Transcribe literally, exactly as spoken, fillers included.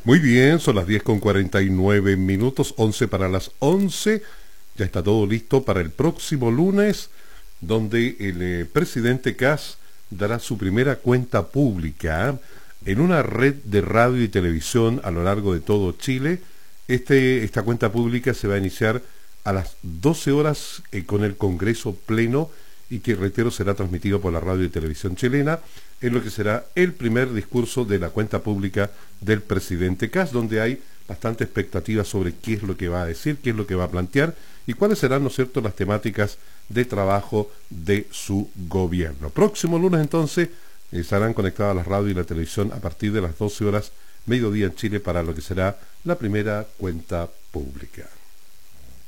Muy bien, son las diez con cuarenta y nueve minutos, once para las once. Ya está todo listo para el próximo lunes, donde el eh, presidente Kast dará su primera cuenta pública en una red de radio y televisión a lo largo de todo Chile. Este, esta cuenta pública se va a iniciar a las doce horas eh, con el Congreso Pleno, y que, reitero, será transmitido por la radio y televisión chilena, en lo que será el primer discurso de la cuenta pública del presidente Kast, donde hay bastante expectativa sobre qué es lo que va a decir, qué es lo que va a plantear y cuáles serán, ¿no es cierto?, las temáticas de trabajo de su gobierno. Próximo lunes, entonces, estarán conectadas la radio y la televisión a partir de las doce horas, mediodía en Chile, para lo que será la primera cuenta pública.